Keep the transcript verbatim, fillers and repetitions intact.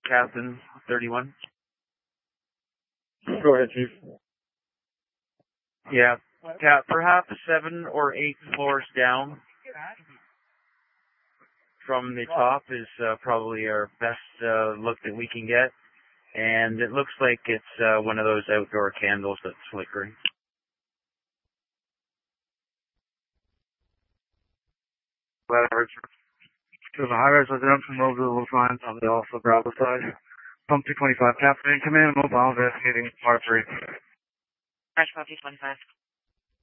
Captain thirty-one. Go ahead, Chief. Yeah, Cap, perhaps seven or eight floors down from the top is uh, probably our best uh, look that we can get. And it looks like it's uh, one of those outdoor candles that's flickering. Whatever. There's a high-rise residential mobile lines on the also Bravo side. Pump two twenty-five, Captain, come in, mobile investigating part three. Crash Pump two twenty-five.